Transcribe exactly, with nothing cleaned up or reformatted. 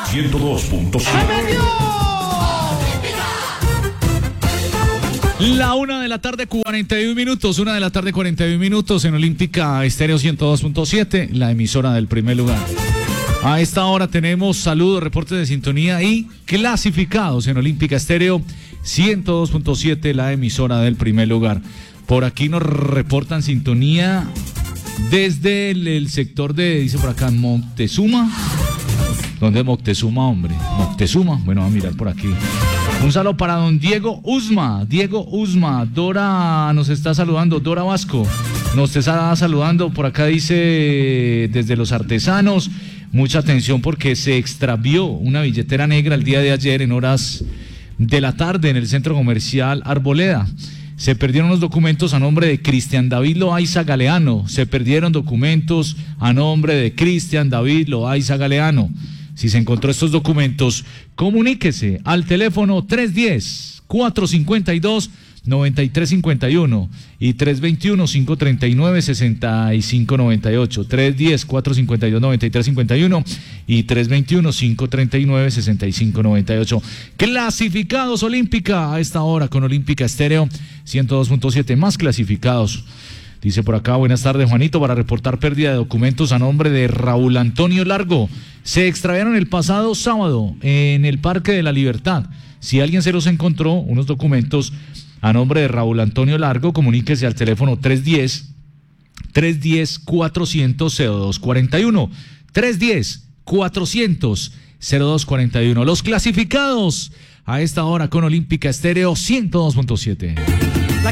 ciento dos punto siete. La una de la tarde, cuarenta y un minutos. Una de la tarde, cuarenta y un minutos en Olímpica Estéreo ciento dos punto siete, la emisora del primer lugar. A esta hora tenemos saludos, reportes de sintonía y clasificados en Olímpica Estéreo ciento dos punto siete, la emisora del primer lugar. Por aquí nos reportan sintonía desde el, el sector de, dice por acá, Moctezuma. ¿Dónde es Moctezuma, hombre? Moctezuma. Bueno, vamos a mirar por aquí. Un saludo para don Diego Usma. Diego Usma. Dora nos está saludando. Dora Vasco nos está saludando. Por acá dice desde Los Artesanos. Mucha atención porque se extravió una billetera negra el día de ayer en horas de la tarde en el centro comercial Arboleda. Se perdieron los documentos a nombre de Cristian David Loaiza Galeano. Se perdieron documentos a nombre de Cristian David Loaiza Galeano. Si se encontró estos documentos, comuníquese al teléfono tres uno cero, cuatro cinco dos, nueve tres cinco uno y tres dos uno, cinco tres nueve, seis cinco nueve ocho. tres uno cero, cuatro cinco dos, nueve tres cinco uno y tres dos uno, cinco tres nueve, seis cinco nueve ocho. Clasificados Olímpica a esta hora con Olímpica Estéreo ciento dos punto siete. Más clasificados. Dice por acá, buenas tardes Juanito, para reportar pérdida de documentos a nombre de Raúl Antonio Largo. Se extraviaron el pasado sábado en el Parque de la Libertad. Si alguien se los encontró, unos documentos a nombre de Raúl Antonio Largo, comuníquese al teléfono tres uno cero, tres uno cero, cuatrocientos, cero dos cuarenta y uno. tres uno cero, cuatrocientos, cero dos cuarenta y uno. Los clasificados a esta hora con Olímpica Estéreo ciento dos punto siete.